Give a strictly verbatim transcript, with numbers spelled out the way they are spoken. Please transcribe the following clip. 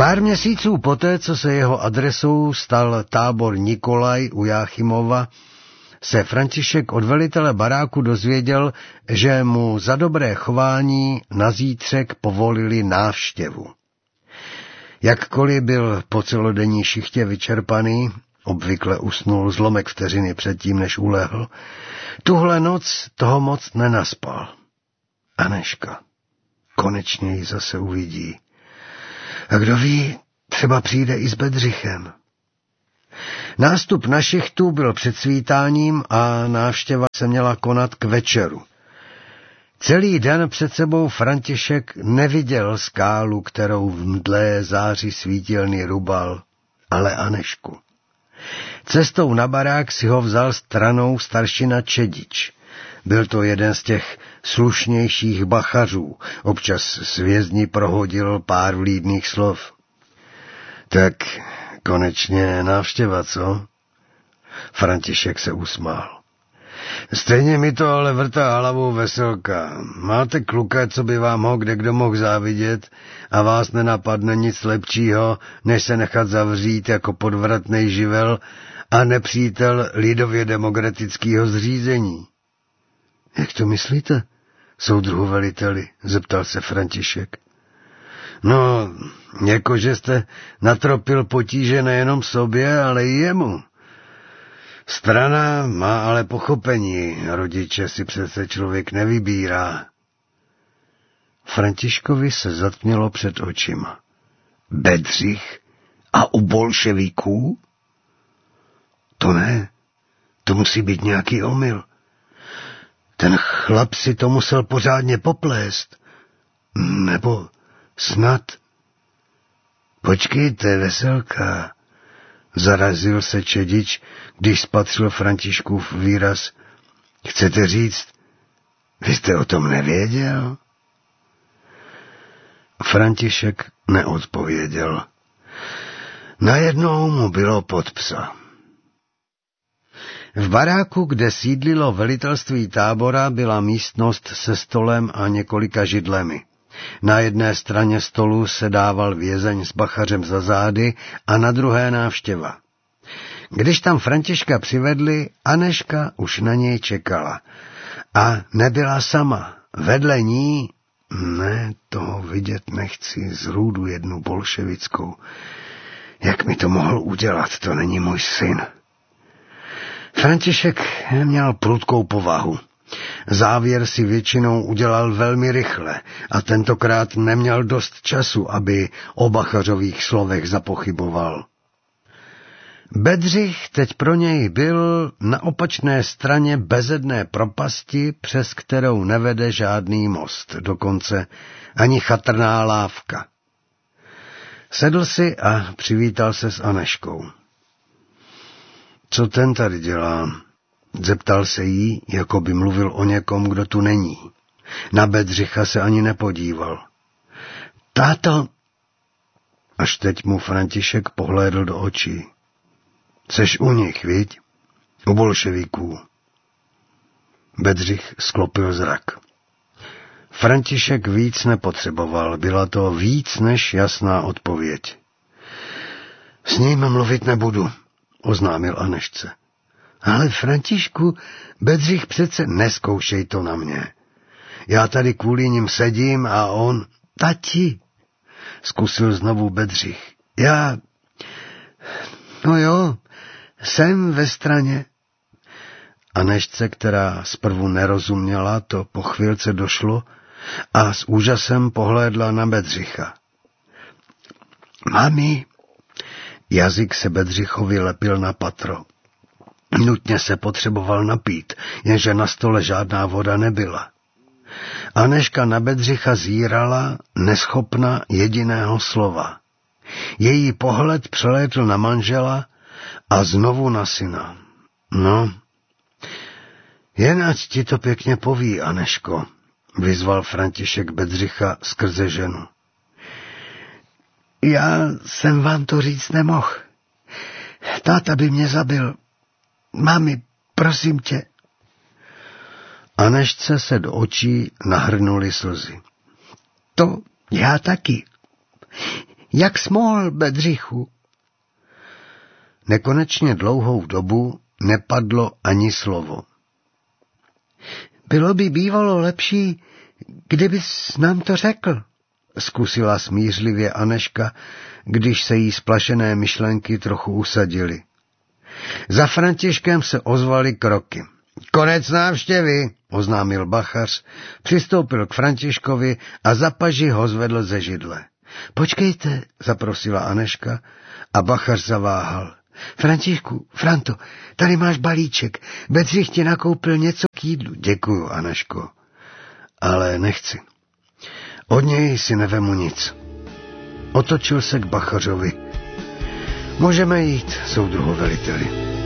Pár měsíců poté, co se jeho adresou stal tábor Nikolaj u Jáchymova, se František od velitele baráku dozvěděl, že mu za dobré chování na zítřek povolili návštěvu. Jakkoliv byl po celodenní šichtě vyčerpaný, obvykle usnul zlomek vteřiny předtím, než ulehl, tuhle noc toho moc nenaspal. Anežka konečně ji zase uvidí. A kdo ví, třeba přijde i s Bedřichem. Nástup na šichtu byl před svítáním a návštěva se měla konat k večeru. Celý den před sebou František neviděl skálu, kterou v mdlé záři svítilny rubal, ale Anežku. Cestou na barák si ho vzal stranou staršina Čedič. Byl to jeden z těch slušnějších bachařů, občas s vězni prohodil pár vlídných slov. Tak konečně návštěva, co? František se usmál. Stejně mi to ale vrtá hlavou Veselka. Máte kluka, co by vám ho kde kdo mohl závidět a vás nenapadne nic lepšího, než se nechat zavřít jako podvratnej živel a nepřítel lidově demokratického zřízení. Jak to myslíte, soudruhu veliteli? Zeptal se František. No, jakože jste natropil potíže nejenom sobě, ale i jemu. Strana má ale pochopení, rodiče si přece člověk nevybírá. Františkovi se zatmělo před očima. Bedřich a u bolševiků? To ne, to musí být nějaký omyl. Ten chlap si to musel pořádně poplést. Nebo snad... Počkejte, Veselka, zarazil se Čedič, když spatřil Františkův výraz. Chcete říct, vy jste o tom nevěděl? František neodpověděl. Najednou mu bylo pod psa. V baráku, kde sídlilo velitelství tábora, byla místnost se stolem a několika židlemi. Na jedné straně stolu sedával vězeň s bachařem za zády a na druhé návštěva. Když tam Františka přivedli, Anežka už na něj čekala. A nebyla sama. Vedle ní, ne, toho vidět nechci, zrůdu jednu bolševickou. Jak mi to mohl udělat, to není můj syn. František měl prudkou povahu. Závěr si většinou udělal velmi rychle a tentokrát neměl dost času, aby o bachařových slovech zapochyboval. Bedřich teď pro něj byl na opačné straně bezedné propasti, přes kterou nevede žádný most, dokonce ani chatrná lávka. Sedl si a přivítal se s Anežkou. Co ten tady dělá? Zeptal se jí, jako by mluvil o někom, kdo tu není. Na Bedřicha se ani nepodíval. Táto... Až teď mu František pohlédl do očí. Seš u nich, viď? U bolševiků. Bedřich sklopil zrak. František víc nepotřeboval, byla to víc než jasná odpověď. S ním mluvit nebudu, oznámil Anežce. Ale Františku, Bedřich přece neskoušej to na mě. Já tady kvůli ním sedím a on... Tati, zkusil znovu Bedřich. Já... No jo, jsem ve straně. Anežce, která zprvu nerozuměla, to po chvilce došlo a s úžasem pohlédla na Bedřicha. Mami, jazyk se Bedřichovi lepil na patro. Nutně se potřeboval napít, jenže na stole žádná voda nebyla. Anežka na Bedřicha zírala, neschopna jediného slova. Její pohled přelétl na manžela a znovu na syna. No, jen ať ti to pěkně poví, Anežko, vyzval František Bedřicha skrze ženu. Já jsem vám to říct nemohl. Táta by mě zabil. Mami, prosím tě. Anežce se do očí nahrnuly slzy. To já taky. Jak jsi mohl, Bedřichu? Nekonečně dlouhou dobu nepadlo ani slovo. Bylo by bývalo lepší, kdybys nám to řekl, zkusila smířlivě Anežka, když se jí splašené myšlenky trochu usadily. Za Františkem se ozvaly kroky. Konec návštěvy, oznámil bachař, přistoupil k Františkovi a za paži ho zvedl ze židle. Počkejte, zaprosila Anežka a bachař zaváhal. Františku, Franto, tady máš balíček. Bedřich ti nakoupil něco k jídlu. Děkuju, Anežko, ale nechci. Od něj si nevemu nic. Otočil se k bachařovi. Můžeme jít, soudruhu veliteli.